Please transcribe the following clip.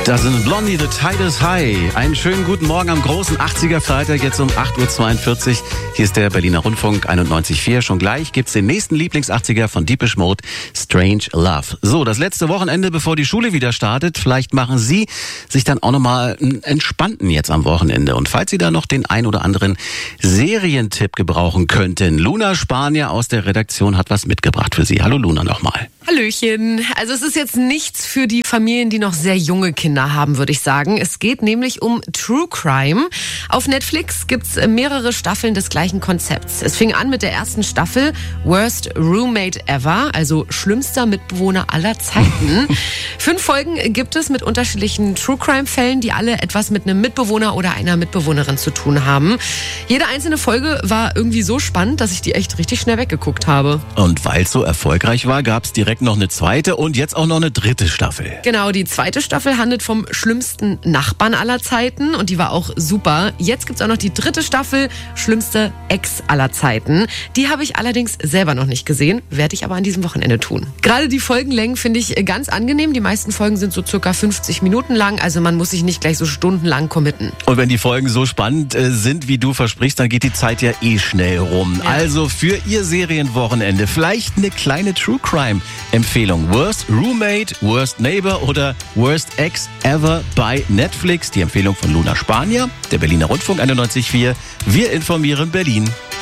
Das sind Blondie, The Tide is High. Einen schönen guten Morgen am großen 80er Freitag, jetzt um 8.42 Uhr. Hier ist der Berliner Rundfunk 91.4. Schon gleich gibt's den nächsten Lieblings-80er von Depeche Mode, Strange Love. So, das letzte Wochenende, bevor die Schule wieder startet. Vielleicht machen Sie sich dann auch nochmal einen entspannten jetzt am Wochenende. Und falls Sie da noch den ein oder anderen Serientipp gebrauchen könnten, Luna Spanier aus der Redaktion hat was mitgebracht für Sie. Hallo Luna nochmal. Hallöchen. Also es ist jetzt nichts für die Familien, die noch sehr junge Kinder haben, würde ich sagen. Es geht nämlich um True Crime. Auf Netflix gibt's mehrere Staffeln des gleichen Konzepts. Es fing an mit der ersten Staffel Worst Roommate Ever, also schlimmster Mitbewohner aller Zeiten. 5 Folgen gibt es mit unterschiedlichen True Crime Fällen, die alle etwas mit einem Mitbewohner oder einer Mitbewohnerin zu tun haben. Jede einzelne Folge war irgendwie so spannend, dass ich die echt richtig schnell weggeguckt habe. Und weil es so erfolgreich war, gab's direkt noch eine zweite und jetzt auch noch eine dritte Staffel. Genau, die zweite Staffel handelt vom schlimmsten Nachbarn aller Zeiten und die war auch super. Jetzt gibt's auch noch die dritte Staffel, schlimmste Ex aller Zeiten. Die habe ich allerdings selber noch nicht gesehen, werde ich aber an diesem Wochenende tun. Gerade die Folgenlängen finde ich ganz angenehm. Die meisten Folgen sind so circa 50 Minuten lang, also man muss sich nicht gleich so stundenlang committen. Und wenn die Folgen so spannend sind, wie du versprichst, dann geht die Zeit ja eh schnell rum. Ja. Also für Ihr Serienwochenende vielleicht eine kleine True Crime Empfehlung. Worst Roommate, Worst Neighbor oder Worst Ex Ever bei Netflix. Die Empfehlung von Luna Spanier, der Berliner Rundfunk 91.4. Wir informieren Berlin.